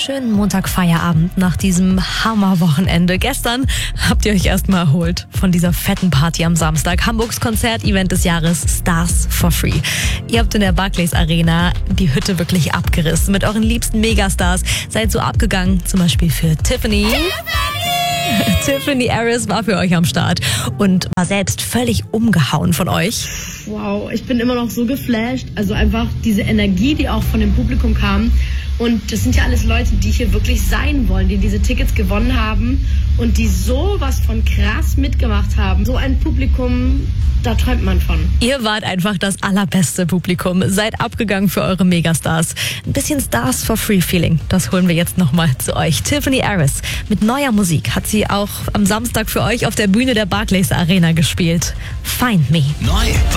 schönen Montagfeierabend nach diesem Hammerwochenende. Gestern habt ihr euch erstmal erholt von dieser fetten Party am Samstag. Hamburgs Konzertevent des Jahres Stars for Free. Ihr habt in der Barclays Arena die Hütte wirklich abgerissen mit euren liebsten Megastars. Seid so abgegangen, zum Beispiel für Tiffany. Tiffany Harris war für euch am Start und war selbst völlig umgehauen von euch. Wow, ich bin immer noch so geflasht. Also einfach diese Energie, die auch von dem Publikum kam. Und das sind ja alles Leute, die hier wirklich sein wollen, die diese Tickets gewonnen haben und die sowas von krass mitgemacht haben. So ein Publikum, da träumt man von. Ihr wart einfach das allerbeste Publikum. Seid abgegangen für eure Megastars. Ein bisschen Stars for Free Feeling, das holen wir jetzt nochmal zu euch. Tiffany Harris mit neuer Musik hat sie auch am Samstag für euch auf der Bühne der Barclays Arena gespielt. Find Me. Neu